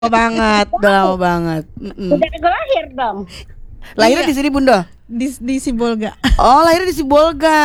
banget, udah lama banget. Udah gue lahir dong. Lahirnya di sini Bunda? Di Sibolga. Oh, lahirnya di Sibolga.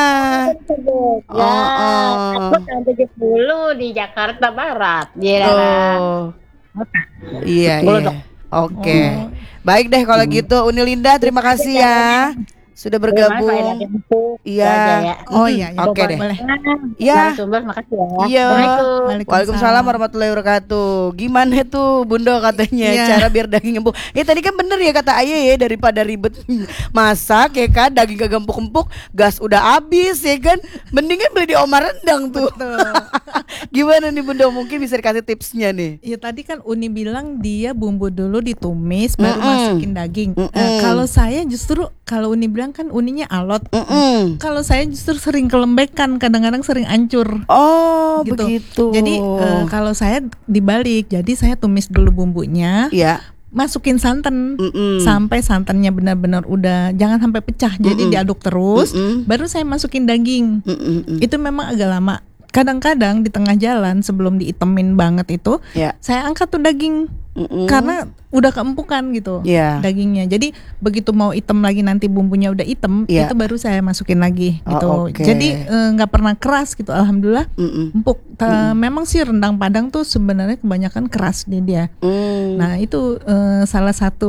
Aku tahun 70 di Jakarta Barat. Di daerah kota. Iya. Oke. Oh. Baik deh kalau gitu Unilinda, terima kasih ya sudah bergabung. Iya. Oh iya, Oke deh. Boleh. Iya. Sumber, makasih ya. Iya. Assalamualaikum. Waalaikumsalam warahmatullahi wabarakatuh. Gimana tuh Bunda katanya cara biar daging empuk? Ya tadi kan bener ya kata Ayah ya, daripada ribet masak ya kan, daging kagak empuk-empuk, gas udah habis ya kan. Mendingan beli di Omar Rendang tuh. Gimana nih Bunda, mungkin bisa dikasih tipsnya nih? Ya tadi kan Uni bilang dia bumbu dulu ditumis baru masukin daging. Kalau saya justru kalau Uni bilang kan uninya alot. Kalau saya justru sering kelembekan, kadang-kadang sering hancur. Oh, gitu. Begitu. Jadi kalau saya dibalik, jadi saya tumis dulu bumbunya. Iya. Masukin santan sampai santannya benar-benar udah jangan sampai pecah. Jadi diaduk terus, baru saya masukin daging. Itu memang agak lama. Kadang-kadang di tengah jalan sebelum diitemin banget itu, saya angkat tuh daging karena udah keempukan gitu dagingnya. Jadi begitu mau item lagi nanti bumbunya udah item, itu baru saya masukin lagi gitu. Jadi nggak pernah keras gitu, alhamdulillah empuk. Memang sih rendang Padang tuh sebenarnya kebanyakan keras dia. Nah itu salah satu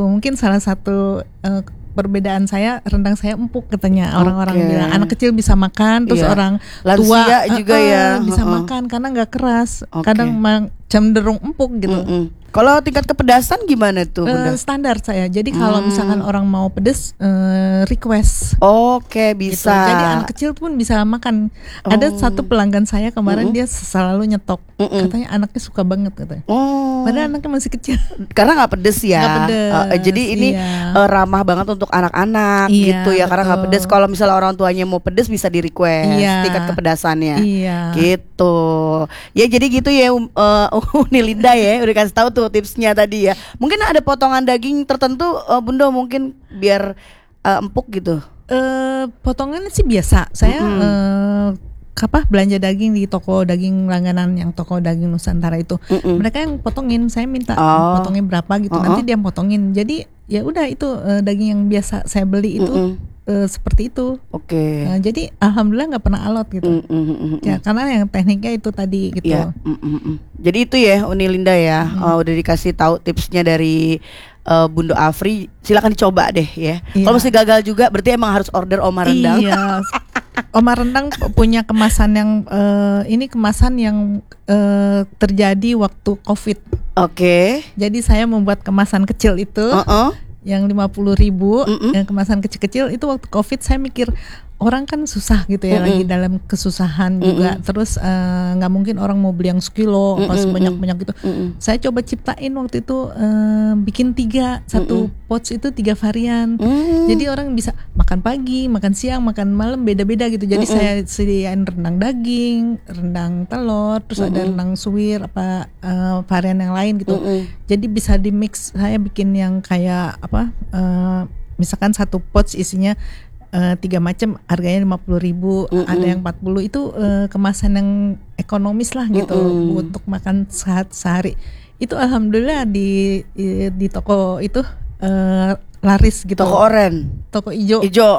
perbedaan saya, rendang saya empuk katanya orang-orang bilang. Anak kecil bisa makan, terus orang tua juga ya bisa makan karena nggak keras. Kadang cenderung empuk gitu. Kalau tingkat kepedasan gimana tuh Bunda? Standar saya. Jadi kalau misalkan orang mau pedes, request. Bisa. Gitu. Jadi anak kecil pun bisa makan. Ada satu pelanggan saya kemarin dia selalu nyetok. Katanya anaknya suka banget katanya. Padahal anaknya masih kecil. Karena nggak pedes ya. Gak pedes, jadi ini ramah banget untuk anak-anak gitu ya. Karena nggak pedes. Kalau misalnya orang tuanya mau pedes bisa di request tingkat kepedasannya. Gitu. Ya jadi gitu ya Unilinda ya. Udah kasih tahu tuh tipsnya tadi ya. Mungkin ada potongan daging tertentu Bunda mungkin biar empuk gitu. Potongannya sih biasa. Saya belanja daging di toko daging langganan yang toko daging Nusantara itu. Mereka yang potongin, saya minta potongnya berapa gitu. Nanti dia potongin. Jadi ya udah itu daging yang biasa saya beli itu seperti itu. Jadi alhamdulillah nggak pernah alot gitu. Ya karena yang tekniknya itu tadi gitu. Jadi itu ya Unilinda ya. Udah dikasih tahu tipsnya dari Bunda Afri. Silakan dicoba deh ya. Kalau masih gagal juga berarti emang harus order Omar Rendang. Iya. Omar Rendang punya kemasan yang ini kemasan yang terjadi waktu COVID. Jadi saya membuat kemasan kecil itu. Yang 50.000 yang kemasan kecil-kecil itu waktu COVID saya mikir orang kan susah gitu ya, lagi dalam kesusahan juga. Terus nggak mungkin orang mau beli yang sekilo pas banyak-banyak gitu. Saya coba ciptain waktu itu bikin 3 satu pouch itu 3 varian. Jadi orang bisa makan pagi, makan siang, makan malam beda-beda gitu. Jadi saya sediain rendang daging, rendang telur, terus ada rendang suwir varian yang lain gitu. Jadi bisa di mix. Saya bikin yang kayak misalkan satu pouch isinya 3 macam, harganya 50.000, ada yang 40. Itu kemasan yang ekonomis lah gitu untuk makan sehari. Itu alhamdulillah di toko itu laris gitu. Toko oren, toko ijo. Gitu.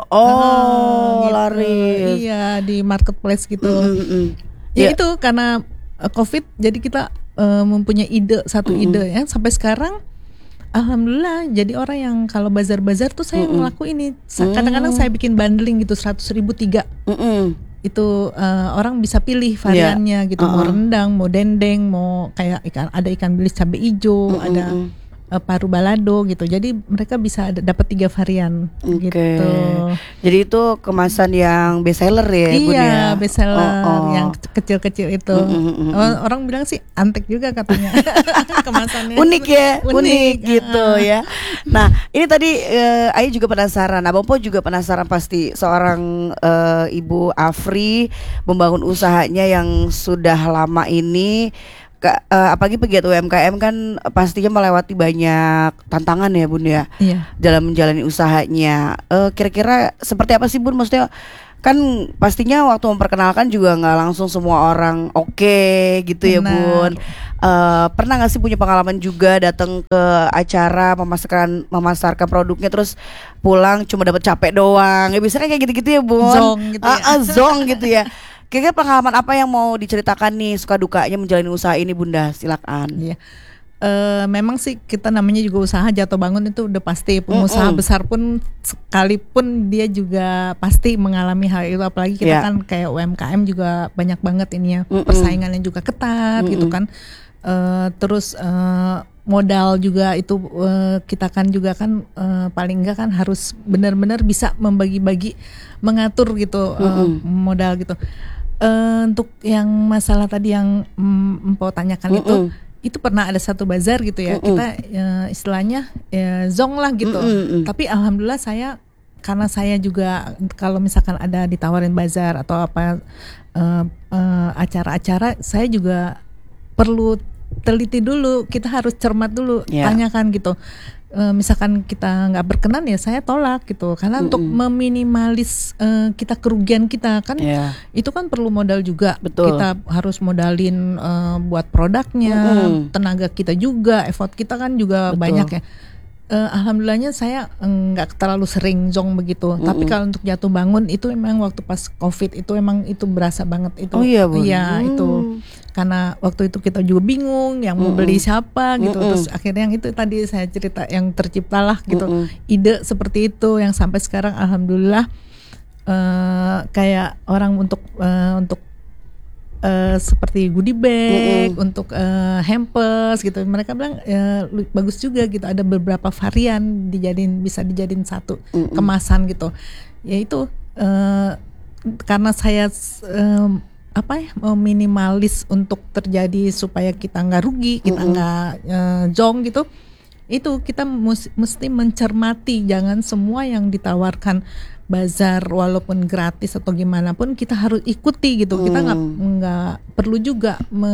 Laris. Iya, di marketplace gitu. Ya itu karena COVID, jadi kita mempunyai satu ide ya. Sampai sekarang alhamdulillah jadi orang yang kalau bazar-bazar tuh saya ngelakuin ini. Kadang-kadang saya bikin bundling gitu 100.000 3. Itu orang bisa pilih variannya gitu. Mau rendang, mau dendeng, mau kayak ada ikan bilis cabai hijau, ada paru balado gitu. Jadi mereka bisa dapat 3 varian gitu. Jadi itu kemasan yang best seller ya Bun ya? Iya, best seller yang kecil-kecil itu. Orang bilang sih antik juga katanya. Kemasannya unik ya, unik gitu ya. Nah ini tadi Ayu juga penasaran, Abang Po juga penasaran pasti. Seorang Ibu Afri membangun usahanya yang sudah lama ini. Apalagi pegiat UMKM kan pastinya melewati banyak tantangan ya Bun ya, dalam menjalani usahanya. Kira-kira seperti apa sih Bun? Maksudnya kan pastinya waktu memperkenalkan juga nggak langsung semua orang oke gitu ya Bun. Pernah nggak sih punya pengalaman juga datang ke acara memasarkan produknya terus pulang cuma dapat capek doang? Ya biasanya kayak gitu-gitu ya Bun. Zong gitu ya. Zong gitu ya. Kira-kira pengalaman apa yang mau diceritakan nih, suka dukanya menjalani usaha ini Bunda? Silakan. Iya. Memang sih kita namanya juga usaha, jatuh bangun itu udah pasti. Pengusaha besar pun sekalipun dia juga pasti mengalami hal itu, apalagi kita kan kayak UMKM juga banyak banget ini ya, persaingannya juga ketat gitu kan. Terus modal juga itu kita kan juga kan paling enggak kan harus benar-benar bisa membagi-bagi, mengatur gitu modal gitu. Untuk yang masalah tadi yang Mpok tanyakan itu pernah ada satu bazar gitu ya, kita istilahnya zong lah gitu. Tapi alhamdulillah saya, karena saya juga kalau misalkan ada ditawarin bazar atau apa acara-acara, saya juga perlu teliti dulu, kita harus cermat dulu, tanyakan gitu. Misalkan kita nggak berkenan ya saya tolak gitu, karena untuk meminimalis kita kerugian kita kan itu kan perlu modal juga. Betul. Kita harus modalin buat produknya, tenaga kita juga, effort kita kan juga banyak ya. Alhamdulillahnya saya nggak terlalu sering zong begitu. Tapi kalau untuk jatuh bangun itu memang waktu pas COVID itu emang itu berasa banget itu. Oh iya Bun. Iya itu karena waktu itu kita juga bingung yang mau beli siapa gitu. Terus akhirnya yang itu tadi saya cerita yang terciptalah gitu ide seperti itu, yang sampai sekarang alhamdulillah kayak orang untuk seperti goodie bag, untuk hampers gitu. Mereka bilang bagus juga gitu. Ada beberapa varian bisa dijadiin satu kemasan gitu. Ya itu karena saya minimalis untuk terjadi supaya kita nggak rugi, kita nggak jong gitu. Itu kita mesti mencermati, jangan semua yang ditawarkan bazar walaupun gratis atau gimana pun kita harus ikuti gitu. Kita nggak perlu juga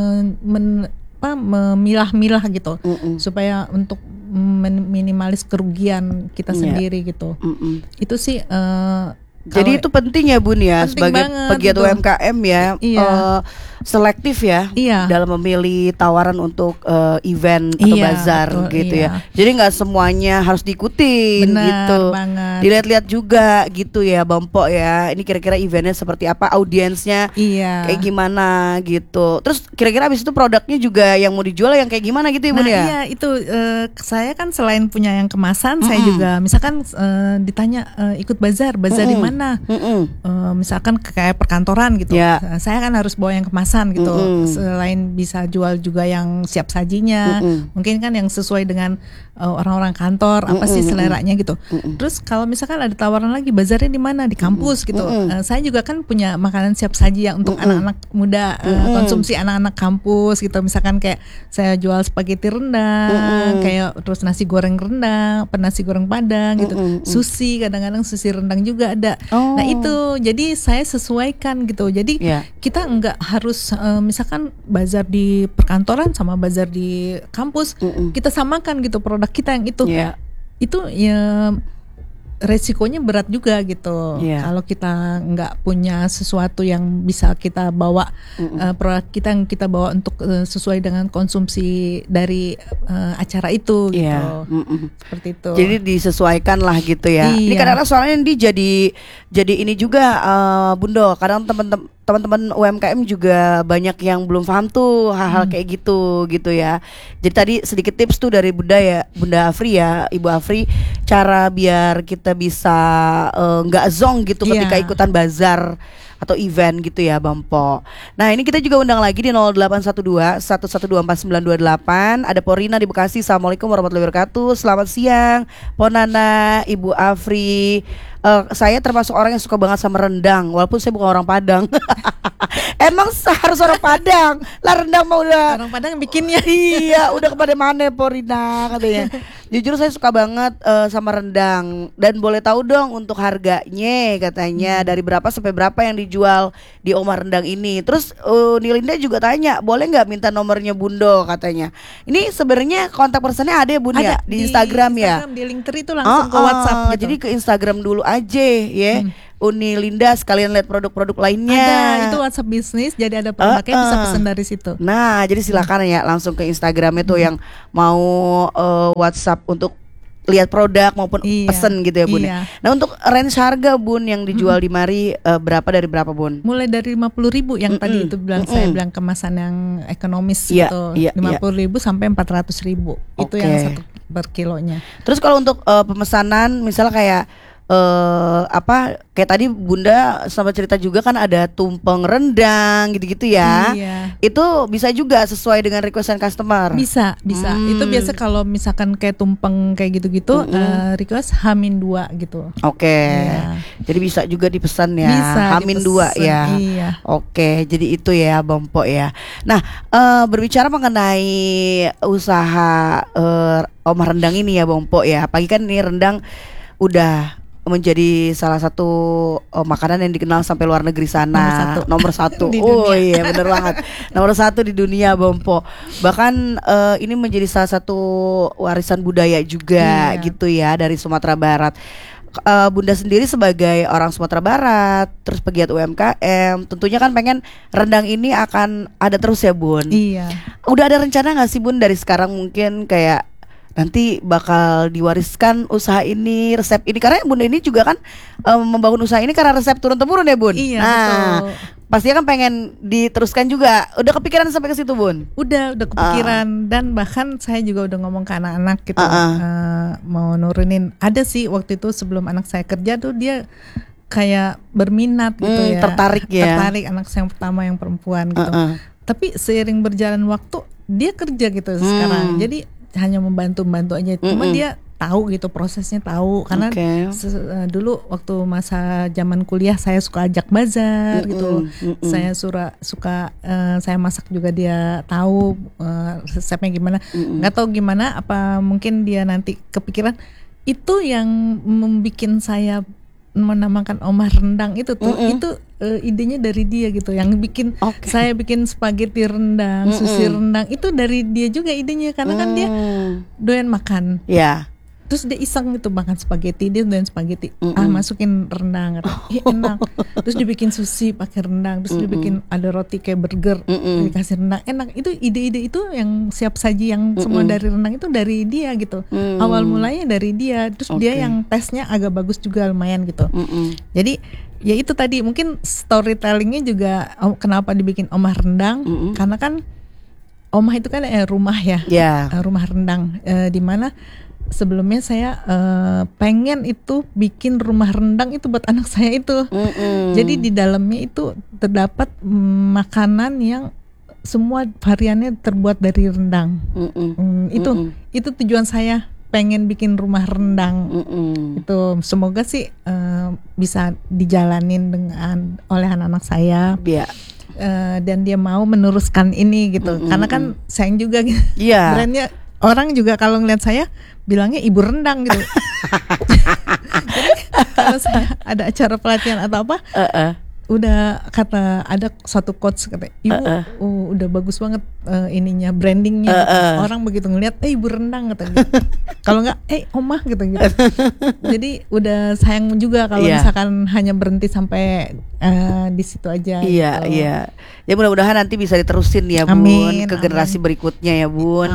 memilah-milah gitu supaya untuk minimalis kerugian kita sendiri gitu. Itu sih jadi itu penting ya Bun ya, sebagai pegiat UMKM ya, selektif ya dalam memilih tawaran untuk event atau bazar gitu ya. Jadi nggak semuanya harus diikutin gitu. Dilihat-lihat juga gitu ya Bang Mpok ya. Ini kira-kira eventnya seperti apa, audiensnya kayak gimana gitu. Terus kira-kira abis itu produknya juga yang mau dijual yang kayak gimana gitu ya Bun ya. Iya itu saya kan selain punya yang kemasan, saya juga misalkan ditanya ikut bazar di mana. Misalkan kayak perkantoran gitu, saya kan harus bawa yang kemasan gitu. Selain bisa jual juga yang siap sajinya, mungkin kan yang sesuai dengan orang-orang kantor apa sih seleranya gitu. Terus kalau misalkan ada tawaran lagi bazarnya di mana, di kampus gitu. Saya juga kan punya makanan siap saji yang untuk anak-anak muda, konsumsi anak-anak kampus gitu. Misalkan kayak saya jual spaghetti rendang, kayak terus nasi goreng rendang, nasi goreng padang gitu. Sushi, kadang-kadang sushi rendang juga ada. Nah itu jadi saya sesuaikan gitu. Jadi kita nggak harus misalkan bazar di perkantoran sama bazar di kampus kita samakan gitu produk kita yang itu. Itu ya resikonya berat juga gitu. Kalau kita nggak punya sesuatu yang bisa kita bawa, produk kita yang kita bawa untuk sesuai dengan konsumsi dari acara itu gitu. Seperti itu. Jadi disesuaikan lah gitu ya. Ini kadang-kadang soalnya ini jadi ini juga Bundo. Kadang teman-teman UMKM juga banyak yang belum paham tuh hal-hal kayak gitu ya. Jadi tadi sedikit tips tuh dari Bunda Afri ya, Ibu Afri, cara biar kita bisa nggak zong gitu ketika ikutan bazar atau event gitu ya Bang Po. Nah ini kita juga undang lagi di 0812 1124928. Ada Porina di Bekasi. Assalamualaikum warahmatullahi wabarakatuh. Selamat siang Ponana, Ibu Afri. Saya termasuk orang yang suka banget sama rendang, walaupun saya bukan orang Padang. Emang harus orang Padang lah, rendang mau udah orang Padang bikinnya. Iya udah kepada mana Porina katanya. Jujur saya suka banget sama rendang. Dan boleh tahu dong untuk harganya, katanya dari berapa sampai berapa yang dijual di Omar Rendang ini. Terus Nilinda juga tanya, boleh nggak minta nomornya Bundo katanya. Ini sebenarnya kontak personnya ada ya Bun ya di Instagram ya. Di Linktree itu langsung ke WhatsApp gitu. Jadi ke Instagram dulu aja ya. Uni Linda sekalian lihat produk-produk lainnya. Ada, itu WhatsApp bisnis, jadi ada produknya bisa pesan dari situ. Nah, jadi silakan ya langsung ke Instagramnya tuh yang mau WhatsApp untuk lihat produk maupun pesen gitu ya Bun. Nah untuk range harga Bun yang dijual di Mari berapa dari berapa Bun? Mulai dari 50.000 yang tadi itu saya bilang kemasan yang ekonomis gitu. 50.000 sampai 400.000 itu yang satu per kilonya. Terus kalau untuk pemesanan misalnya kayak kayak tadi Bunda sama cerita juga kan ada tumpeng rendang gitu-gitu ya. Itu bisa juga sesuai dengan requestan customer. Bisa. Itu biasa kalau misalkan kayak tumpeng kayak gitu-gitu request H-2 gitu. Jadi bisa juga dipesan ya. Bisa H-2 ya. Jadi itu ya Bang Po ya. Nah, berbicara mengenai usaha Omah Rendang ini ya Bang Po ya. Pagi kan ini rendang udah menjadi salah satu makanan yang dikenal sampai luar negeri sana. Nomor satu. Iya bener banget. Nomor 1 di dunia Bompo. Bahkan ini menjadi salah satu warisan budaya juga gitu ya dari Sumatera Barat. Bunda sendiri sebagai orang Sumatera Barat, terus pegiat UMKM, tentunya kan pengen rendang ini akan ada terus ya Bun. Udah ada rencana gak sih Bun dari sekarang mungkin kayak nanti bakal diwariskan usaha ini, resep ini, karena Bunda ini juga kan membangun usaha ini karena resep turun temurun ya Bun. Betul. Pastinya kan pengen diteruskan juga. Udah kepikiran sampai ke situ Bun? Udah kepikiran dan bahkan saya juga udah ngomong ke anak-anak gitu mau nurunin. Ada sih waktu itu sebelum anak saya kerja tuh dia kayak berminat gitu ya. Tertarik anak saya yang pertama yang perempuan gitu. Tapi seiring berjalan waktu dia kerja gitu sekarang. Jadi hanya membantu aja. Cuma dia tahu gitu prosesnya tahu karena dulu waktu masa zaman kuliah saya suka ajak bazar gitu. Saya suka saya masak juga dia tahu resepnya gimana. Nggak tahu gimana apa mungkin dia nanti kepikiran itu yang membikin saya menamakan Omah Rendang itu tuh itu idenya dari dia gitu yang bikin saya bikin spaghetti rendang, sushi rendang itu dari dia juga idenya karena kan dia doyan makan. Terus dia iseng gitu makan spaghetti, dia doyan spaghetti. Masukin rendang, enak. Terus dibikin sushi pakai rendang, terus dibikin ada roti kayak burger, dikasih rendang, enak. Itu ide-ide itu yang siap saji yang semua dari rendang itu dari dia gitu. Awal mulanya dari dia, terus dia yang tesnya agak bagus juga lumayan gitu. Jadi ya itu tadi mungkin storytellingnya juga kenapa dibikin Omah Rendang, karena kan Omah itu kan rumah ya, rumah rendang di mana sebelumnya saya pengen itu bikin rumah rendang itu buat anak saya itu. Jadi di dalamnya itu terdapat makanan yang semua variannya terbuat dari rendang. Itu tujuan saya pengen bikin rumah rendang. Itu semoga sih bisa dijalanin dengan oleh anak-anak saya. Dan dia mau meneruskan ini gitu. Karena kan sayang juga gitu. Brandnya orang juga kalau ngeliat saya bilangnya ibu rendang gitu. Jadi kalau saya ada acara pelatihan atau apa, udah kata ada satu coach kata ibu udah bagus banget ininya brandingnya gitu. Orang begitu ngeliat ibu rendang kata gitu. Kalau nggak omah gitu. Jadi udah sayang juga kalau misalkan hanya berhenti sampai di situ aja. Ya mudah-mudahan nanti bisa diterusin ya Bun. Ke generasi berikutnya ya Bun.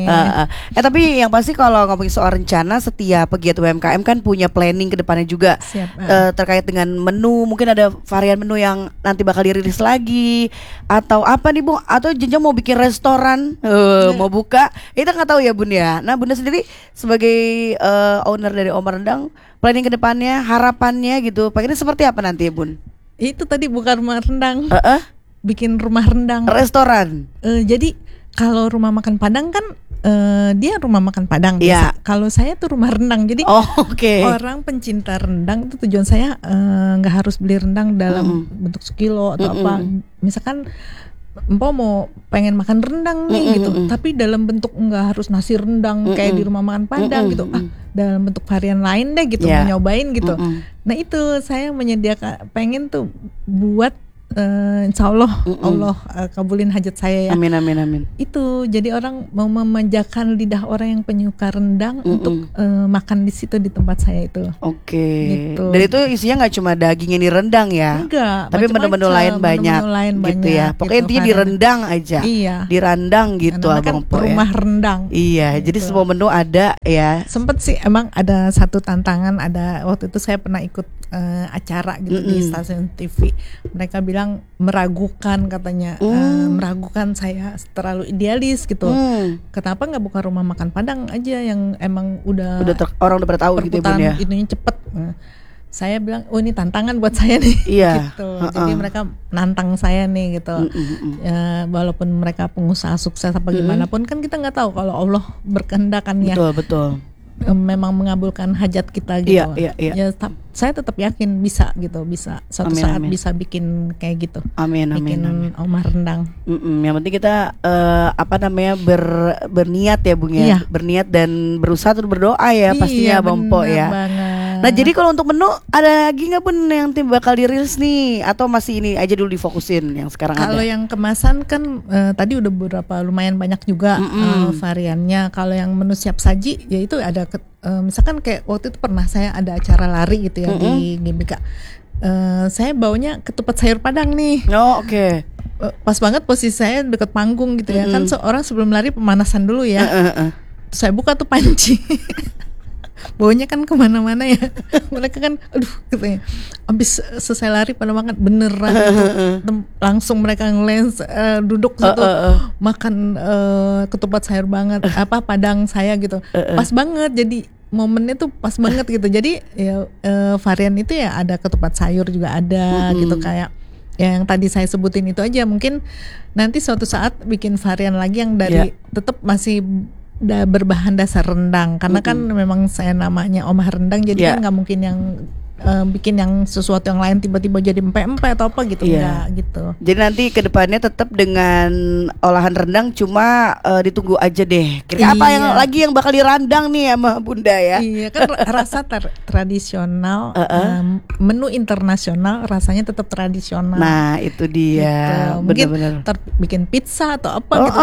Tapi yang pasti kalau ngomongin soal rencana, setiap pegiat UMKM kan punya planning ke depannya juga. Terkait dengan menu, mungkin ada varian menu yang nanti bakal dirilis lagi atau apa nih Bu, atau jenjang mau bikin restoran, mau buka, kita nggak tahu ya Bun ya. Nah Bunda sendiri sebagai owner dari Omah Rendang, planning ke depannya, harapannya gitu, pengennya seperti apa nanti ya Bun? Itu tadi bukan rumah rendang, bikin rumah rendang, restoran. Jadi kalau rumah makan Padang kan dia rumah makan Padang. Kalau saya tuh rumah rendang. Jadi orang pencinta rendang itu tujuan saya nggak harus beli rendang dalam bentuk sekilo atau apa. Misalkan Empo mau pengen makan rendang nih gitu, tapi dalam bentuk nggak harus nasi rendang kayak di rumah makan Padang gitu. Dalam bentuk varian lain deh gitu, mau nyobain gitu. Nah itu saya menyediakan, pengen tuh buat insya Allah Allah kabulin hajat saya ya. Amin amin amin. Itu jadi orang mau memanjakan lidah orang yang penyuka rendang untuk makan di situ di tempat saya itu. Oke. Gitu. Dan itu isinya nggak cuma daging yang direndang ya? Enggak. Tapi menu-menu lain banyak. Gitu ya. Pokoknya intinya direndang aja. Iya. Dirandang gitu Abang Po ya. Rumah rendang. Iya. Gitu. Jadi semua menu ada ya. Sempet sih emang ada satu tantangan, ada waktu itu saya pernah ikut acara gitu di stasiun TV. Mereka bilang meragukan katanya, meragukan saya terlalu idealis gitu. Kenapa nggak buka rumah makan Padang aja yang emang orang udah pada tahu gitu ya Bun ya. Itunya cepet. Saya bilang, oh ini tantangan buat saya nih. Iya. Gitu. Jadi mereka nantang saya nih gitu. Ya, walaupun mereka pengusaha sukses apa gimana pun kan kita nggak tahu kalau Allah berkehendak kan ya. Betul. Memang mengabulkan hajat kita gitu. Iya. Ya, saya tetap yakin bisa gitu, bisa suatu saat bisa bikin kayak gitu. Amin. Bikin omah rendang. Yang penting kita berniat ya Bung ya. Iya. Berniat dan berusaha terus berdoa ya pastinya Bang Po ya. Banget. Nah jadi kalau untuk menu ada lagi nggak Bun yang tim bakal dirilis nih atau masih ini aja dulu difokusin yang sekarang ada? Kalau yang kemasan kan tadi udah beberapa lumayan banyak juga variannya. Kalau yang menu siap saji ya itu ada misalkan kayak waktu itu pernah saya ada acara lari gitu ya di GBK. Saya baunya ketupat sayur Padang nih. Oh oke. Pas banget posisi saya deket panggung gitu ya. Kan seorang sebelum lari pemanasan dulu ya. Terus saya buka tuh panci. Baunya kan kemana-mana ya. Mereka kan aduh katanya abis selesai lari pada makan beneran gitu. Langsung mereka ngelens duduk situ makan ketupat sayur banget Padang saya gitu. Pas banget jadi momennya tuh pas banget gitu. Jadi ya varian itu ya ada ketupat sayur juga ada gitu kayak yang tadi saya sebutin itu aja. Mungkin nanti suatu saat bikin varian lagi yang dari tetap masih berbahan dasar rendang karena kan memang saya namanya omah rendang jadi kan nggak mungkin yang bikin yang sesuatu yang lain tiba-tiba jadi empek-empek atau apa gitu enggak gitu. Jadi nanti kedepannya tetap dengan olahan rendang cuma ditunggu aja deh. Kira apa yang lagi yang bakal dirandang nih sama Bunda ya? Iya kan rasa tradisional menu internasional rasanya tetap tradisional. Nah itu dia. Gitu. Mungkin bikin pizza atau apa gitu.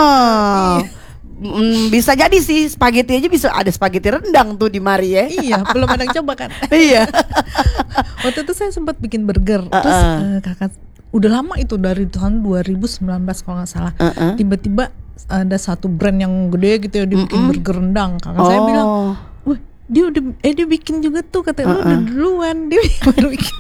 Bisa jadi sih spaghetti aja bisa ada spaghetti rendang tuh di mari ya. Iya, belum ada yang coba kan. Iya. Waktu itu saya sempat bikin burger. Terus kakak udah lama itu dari tahun 2019 kalau nggak salah. Tiba-tiba ada satu brand yang gede gitu ya dibikin burger rendang. Kakak saya bilang, "Wah, dia bikin juga tuh," katanya. Udah duluan dia baru bikin.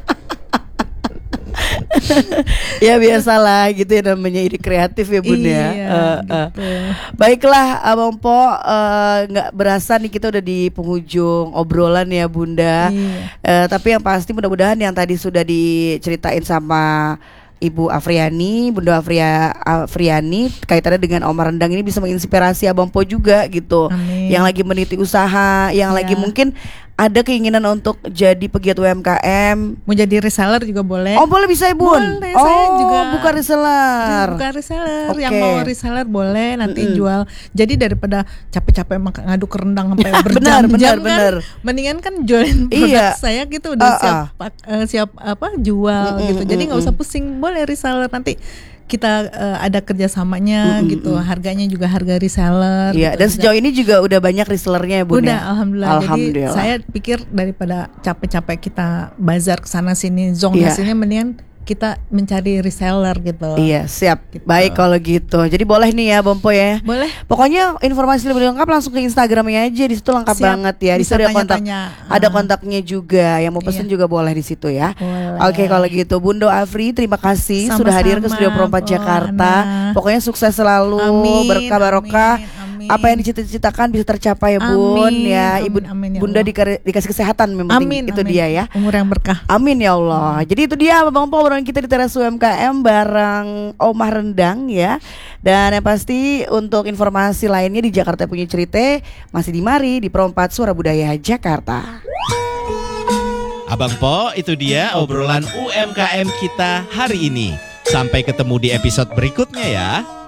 Ya biasalah gitu ya namanya ide kreatif ya Bun ya. Gitu. Baiklah Abang Po, nggak berasa nih kita udah di penghujung obrolan ya Bunda. Tapi yang pasti mudah-mudahan yang tadi sudah diceritain sama Ibu Afriani, Bunda Afriani kaitannya dengan omah rendang ini bisa menginspirasi Abang Po juga gitu. Amin. Yang lagi meniti usaha, yang lagi mungkin ada keinginan untuk jadi pegiat UMKM, mau jadi reseller juga boleh. Oh boleh bisa ya Bun. Boleh, saya juga buka reseller. Yang mau reseller boleh nanti jual. Jadi daripada capek-capek ngadu ke rendang sampai berjam-jam kan, mendingan kan jualin produk saya gitu udah siap jual gitu. Jadi nggak usah pusing, boleh reseller nanti. Kita ada kerjasamanya gitu, harganya juga harga reseller. Iya, gitu. Dan sejauh ini juga udah banyak resellernya ya Bun. Udah, alhamdulillah. Jadi saya pikir daripada capek-capek kita bazar kesana sini, zong hasilnya mendingan kita mencari reseller gitu. Iya, siap. Gitu. Baik kalau gitu. Jadi boleh nih ya Bang Po ya. Boleh. Pokoknya informasi lebih lengkap langsung ke Instagramnya aja. Di situ lengkap banget ya. Di situ ada kontaknya juga. Yang mau pesen juga boleh di situ ya. Oke, kalau gitu Bunda Afri, terima kasih sudah hadir ke Studio Pro 4 Jakarta. Pokoknya sukses selalu, berkah barokah. Apa yang dicita-citakan bisa tercapai ya Bun. Ya Ibu Bunda dikasih kesehatan memang itu dia ya. Umur yang berkah. Amin ya Allah. Jadi itu dia Bang Po obrolan kita di Teras UMKM bareng Omah Rendang ya. Dan yang pasti untuk informasi lainnya di Jakarta Punya Cerita masih di mari di Pro 4 Suara Budaya Jakarta. Abang Po, itu dia obrolan UMKM kita hari ini. Sampai ketemu di episode berikutnya ya.